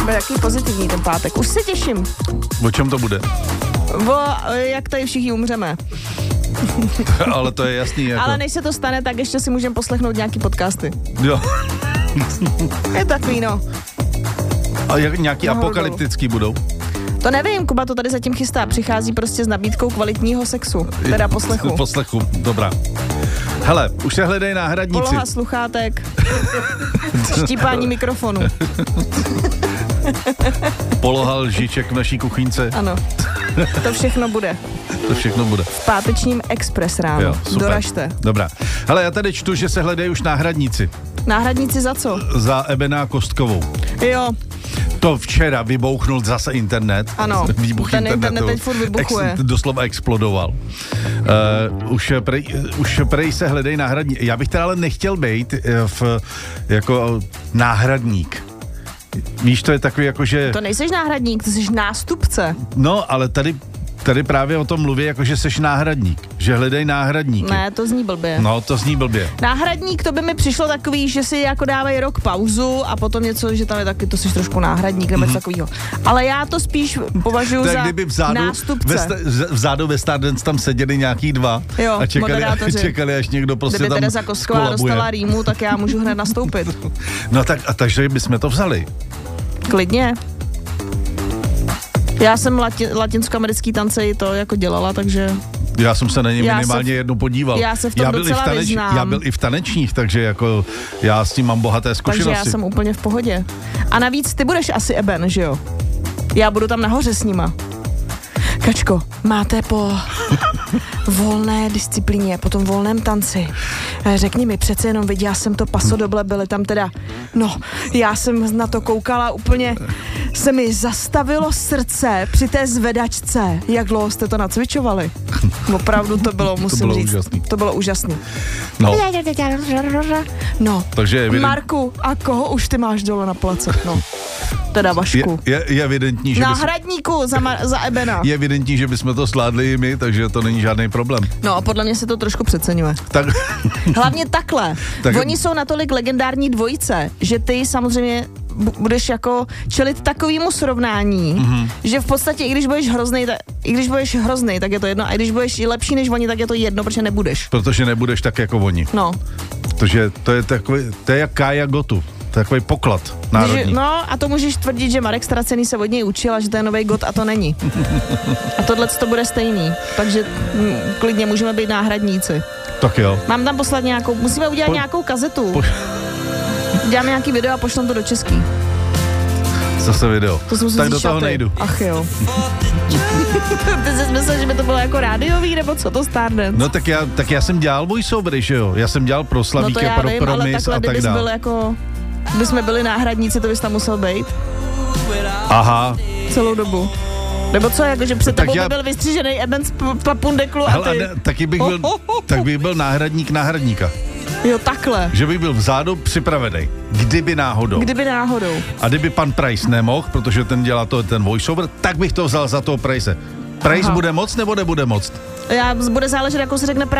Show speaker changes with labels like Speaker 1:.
Speaker 1: Bude jaký pozitivní ten pátek. Už se těším.
Speaker 2: O čem to bude?
Speaker 1: Jak tady všichni umřeme.
Speaker 2: Ale to je jasný. Jako...
Speaker 1: Ale než se to stane, tak ještě si můžeme poslechnout nějaký podcasty.
Speaker 2: Jo.
Speaker 1: Je takový, no.
Speaker 2: A nějaký apokalyptický budou?
Speaker 1: To nevím, Kuba to tady zatím chystá. Přichází prostě s nabídkou kvalitního sexu. Teda poslechu.
Speaker 2: Poslechu, dobrá. Hele, už se hledají náhradníci.
Speaker 1: Poloha sluchátek. Štípání mikrofonu.
Speaker 2: Poloha lžiček v naší kuchyňce.
Speaker 1: Ano. To všechno bude.
Speaker 2: To všechno bude.
Speaker 1: V pátečním Express ráno.
Speaker 2: Jo, super.
Speaker 1: Doražte.
Speaker 2: Dobrá. Hele, já tady čtu, že se hledají už náhradníci.
Speaker 1: Náhradníci za co?
Speaker 2: Za Ebena Kostkovou.
Speaker 1: Jo.
Speaker 2: To včera vybouchnul zase internet.
Speaker 1: Ano,
Speaker 2: Výbuch
Speaker 1: ten internet teď furt vybuchuje.
Speaker 2: Doslova explodoval. Už prej se hledají náhradníci. Já bych teda ale nechtěl být jako náhradník. Víš, to je takový jako, že...
Speaker 1: To nejseš náhradník, to jsi nástupce.
Speaker 2: No, ale tady právě o tom mluví, jako že seš náhradník. Že hledají náhradníky.
Speaker 1: Ne, to zní blbě.
Speaker 2: No, to zní blbě.
Speaker 1: Náhradník, to by mi přišlo takový, že si jako dávají rok pauzu a potom něco, že tam je taky, to jsi trošku náhradník nebo něco takového. Ale já to spíš považuji za nástupce.
Speaker 2: Vzadu ve Stardance tam seděli nějaký dva a čekali, až někdo prostě
Speaker 1: kdyby
Speaker 2: tam
Speaker 1: Tereza Kosková dostala rýmu, tak já můžu hned nastoupit.
Speaker 2: No tak, a takže bychom to vzali.
Speaker 1: Klidně. Já jsem latinskoamerický tance i to jako dělala, takže...
Speaker 2: Já jsem se na ně minimálně jednou podíval.
Speaker 1: Já se v tom docela vyznám.
Speaker 2: Já byl i v tanečních, takže jako já s tím mám bohaté zkušenosti.
Speaker 1: Takže já jsem úplně v pohodě. A navíc ty budeš asi Eben, že jo? Já budu tam nahoře s nima. Kačko, máte po volné disciplíně, po tom volném tanci. Řekni mi, přece jenom viděla jsem to pasodoble, byly tam teda, no, já jsem na to koukala úplně, se mi zastavilo srdce při té zvedačce. Jak dlouho jste to nacvičovali? Opravdu to bylo, musím říct, to bylo úžasný. No,
Speaker 2: takže
Speaker 1: Marku, a koho už ty máš dole na place? No. Teda Vašku.
Speaker 2: Je evidentní, že
Speaker 1: náhradníku za Ebena.
Speaker 2: Je evidentní, že bychom to sládli i my, takže to není žádný problém.
Speaker 1: No a podle mě se to trošku přeceňuje.
Speaker 2: Tak.
Speaker 1: Hlavně takhle. Oni jsou natolik legendární dvojice, že ty samozřejmě budeš jako čelit takovému srovnání, že v podstatě i když budeš hroznej, tak je to jedno, a když budeš lepší než oni, tak je to jedno, protože nebudeš.
Speaker 2: Protože nebudeš tak jako oni.
Speaker 1: No.
Speaker 2: Protože to je takový, to je jak Kája Gotu. To je takový poklad národní.
Speaker 1: No a to můžeš tvrdit, že Marek Stracený se od něj učil a že to je novej God a to není. A tohle to bude stejný. Takže klidně můžeme být náhradníci.
Speaker 2: Tak jo.
Speaker 1: Mám tam poslat musíme udělat nějakou kazetu. Děláme nějaký video a pošlem to do český.
Speaker 2: Zase video. Tak do toho nejdu.
Speaker 1: Ach jo. Ty jsi myslel, že by to bylo jako rádiový, nebo co to Stardance?
Speaker 2: No tak já jsem dělal voiceovery, že jo? Já jsem dělal pro Slavíky, pro Miss a tak dále.
Speaker 1: Ale takhle, kdybys byl jako... Kdybychom byli náhradníci, to bys tam musel být.
Speaker 2: Aha.
Speaker 1: Celou dobu. Nebo co, jakože před tebou by byl vystřížený Eben z Papundeklu a ty...
Speaker 2: Hele, tak bych byl náhradník náhradníka.
Speaker 1: Jo, takhle.
Speaker 2: Že bych byl vzadu připravený. Kdyby náhodou. A kdyby pan Price nemohl, protože ten dělá ten voiceover, tak bych to vzal za toho Price. Price bude moc nebo nebude moc?
Speaker 1: Bude záležet, jako se řekne